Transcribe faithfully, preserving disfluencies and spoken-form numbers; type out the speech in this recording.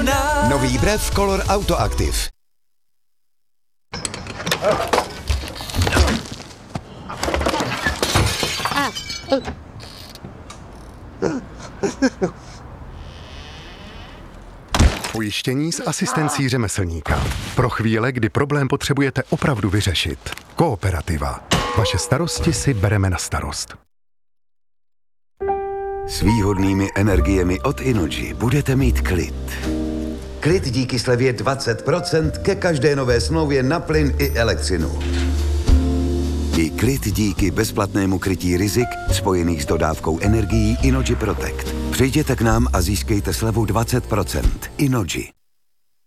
nás. Nový brev Color Auto Active. Pojištění s asistencí řemeslníka. Pro chvíle, kdy problém potřebujete opravdu vyřešit. Kooperativa. Vaše starosti si bereme na starost. S výhodnými energiemi od Innogy budete mít klid. Klid díky slevě dvacet procent ke každé nové smlouvě na plyn i elektřinu. I klid díky bezplatnému krytí rizik spojených s dodávkou energií Innogy Protect. Přijděte k nám a získejte slevu dvacet procent. Innogy.